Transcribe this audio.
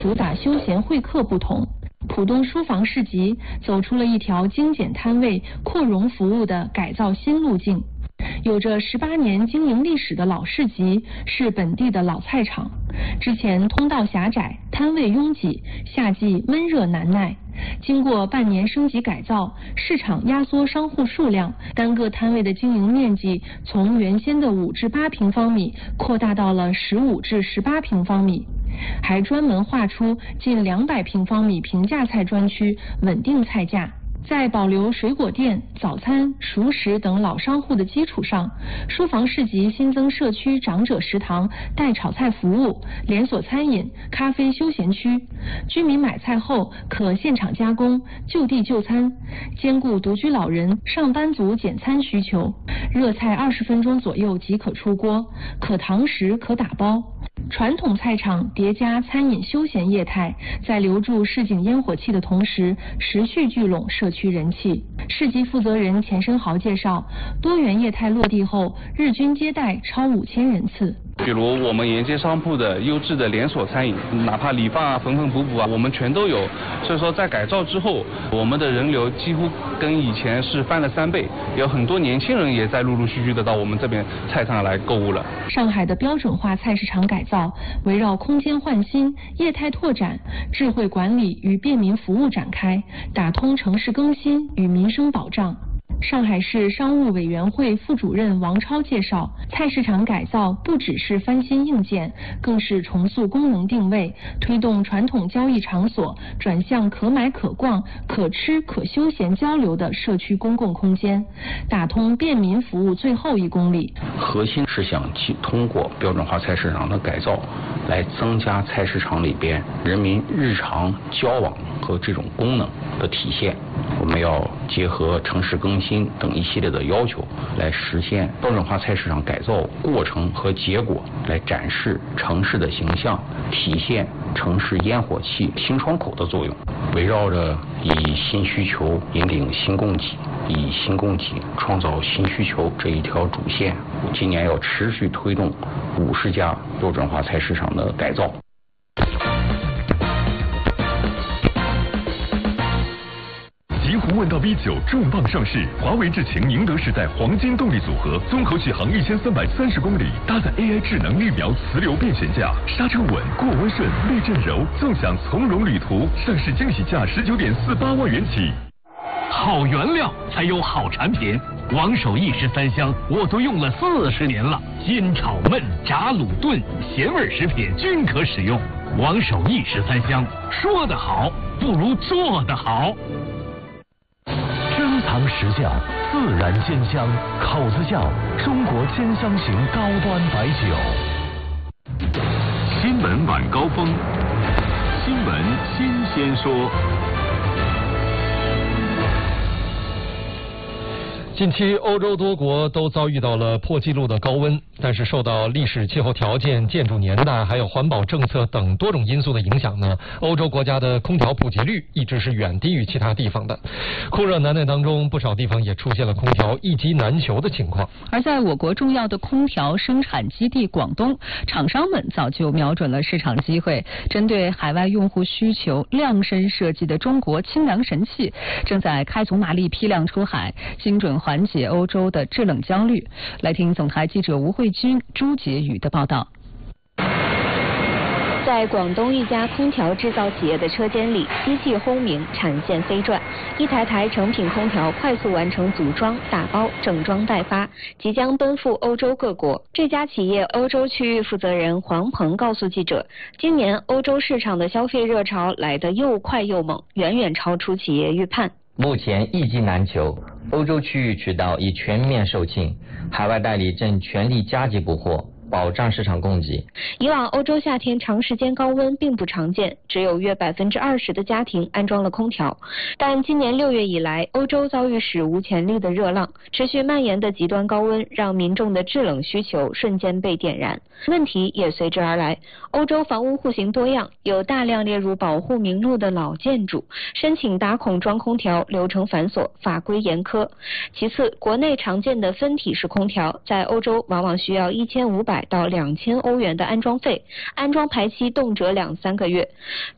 主打休闲会客不同，浦东书房市集走出了一条精简摊位、扩容服务的改造新路径。有着18年经营历史的老市集是本地的老菜场，之前通道狭窄，摊位拥挤，夏季闷热难耐。经过半年升级改造，市场压缩商户数量，单个摊位的经营面积从原先的5至8平方米扩大到了15至18平方米，还专门划出近200平方米平价菜专区，稳定菜价。在保留水果店、早餐、熟食等老商户的基础上，书房市集新增社区长者食堂、代炒菜服务、连锁餐饮、咖啡休闲区，居民买菜后可现场加工、就地就餐，兼顾独居老人、上班族简餐需求。热菜20分钟左右即可出锅，可堂食可打包。传统菜场叠加餐饮休闲业态，在留住市井烟火气的同时，持续聚拢社区人气。市集负责人钱生豪介绍，多元业态落地后，日均接待超5000人次。 比如我们沿街商铺的优质的连锁餐饮，哪怕理发啊、缝缝补补啊，我们全都有。所以说在改造之后，我们的人流几乎跟以前是翻了3倍，有很多年轻人也在陆陆续续的到我们这边菜场来购物了。 上海的标准化菜市场改造围绕空间换新、业态拓展、智慧管理与便民服务展开，打通城市更新与民生保障。上海市商务委员会副主任王超介绍，菜市场改造不只是翻新硬件，更是重塑功能定位，推动传统交易场所转向可买可逛、可吃可休闲交流的社区公共空间，打通便民服务最后1公里。 核心是想通过标准化菜市场的改造，来增加菜市场里边人民日常交往和这种功能的体现。我们要结合城市更新等一系列的要求，来实现标准化菜市场改造过程和结果，来展示城市的形象，体现城市烟火气新窗口的作用。围绕着以新需求引领新供给，以新供给创造新需求这一条主线，今年要持续推动50家标准化菜市场的改造。 极狐问道 V9重磅上市，华为智擎宁德时代黄金动力组合，综合续航1330公里，搭载 AI 智能绿苗磁流变悬架，刹车稳，过弯顺，避震柔，纵享从容旅途。上市惊喜价19.48万元起。 好原料才有好产品，王守义13香我都用了40年了，煎炒焖炸卤炖咸味食品均可使用。王守义13香，说得好不如做得好。 珍藏实窖，自然鲜香，口子窖，中国鲜香型高端白酒。 新闻晚高峰，新闻新鲜说。 近期，欧洲多国都遭遇到了破纪录的高温，但是受到历史气候条件、建筑年代还有环保政策等多种因素的影响呢，欧洲国家的空调普及率一直是远低于其他地方的。酷热难耐当中，不少地方也出现了空调一机难求的情况。 而在我国重要的空调生产基地广东，厂商们早就瞄准了市场机会，针对海外用户需求量身设计的中国清凉神器，正在开足马力批量出海，精准缓解欧洲的制冷焦虑。来听总台记者吴慧君、朱洁宇的报道。 在广东一家空调制造企业的车间里，机器轰鸣，产线飞转，一台台成品空调快速完成组装、打包、整装待发，即将奔赴欧洲各国。这家企业欧洲区域负责人黄鹏告诉记者，今年欧洲市场的消费热潮来得又快又猛，远远超出企业预判。 目前一机难求，欧洲区域渠道已全面售罄，海外代理正全力加急补货，保障市场供给。 以往欧洲夏天长时间高温并不常见，只有约20%的家庭安装了空调。但今年6月以来，欧洲遭遇史无前例的热浪，持续蔓延的极端高温让民众的制冷需求瞬间被点燃，问题也随之而来。欧洲房屋户型多样，有大量列入保护名录的老建筑，申请打孔装空调流程繁琐，法规严苛。其次，国内常见的分体式空调在欧洲往往需要1500到2000欧元的安装费，安装排期动辄2-3个月。